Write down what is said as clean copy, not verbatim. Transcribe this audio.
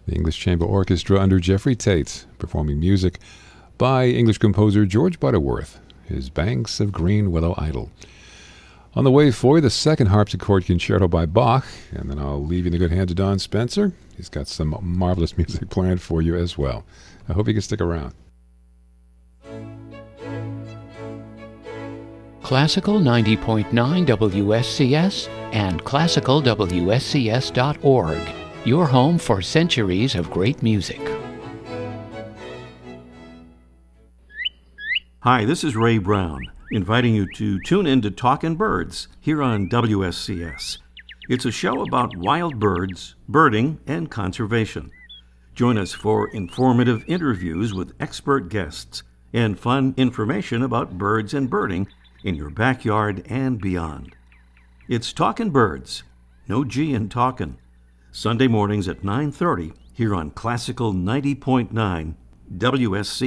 The English Chamber Orchestra under Jeffrey Tate, performing music by English composer George Butterworth, his Banks of Green Willow Idle. On the way for you, the second harpsichord concerto by Bach, and then I'll leave you in the good hands of Don Spencer. He's got some marvelous music planned for you as well. I hope you can stick around. Classical 90.9 WSCS and classicalwscs.org, your home for centuries of great music. Hi, this is Ray Brown, inviting you to tune in to Talkin' Birds here on WSCS. It's a show about wild birds, birding, and conservation. Join us for informative interviews with expert guests and fun information about birds and birding in your backyard and beyond. It's Talkin' Birds, no G in talkin', Sunday mornings at 9:30 here on Classical 90.9 WSC.